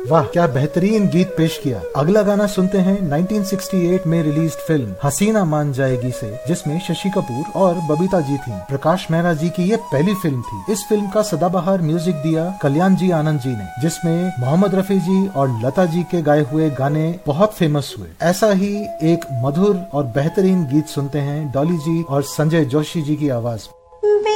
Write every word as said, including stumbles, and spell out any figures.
वाह क्या बेहतरीन गीत पेश किया। अगला गाना सुनते हैं उन्नीस सौ अड़सठ में रिलीज फिल्म हसीना मान जाएगी से, जिसमें शशि कपूर और बबीता जी थीं। प्रकाश मेहरा जी की ये पहली फिल्म थी। इस फिल्म का सदाबहार म्यूजिक दिया कल्याण जी आनंद जी ने, जिसमें मोहम्मद रफी जी और लता जी के गाए हुए गाने बहुत फेमस हुए। ऐसा ही एक मधुर और बेहतरीन गीत सुनते हैं डॉली जी और संजय जोशी जी की आवाज में।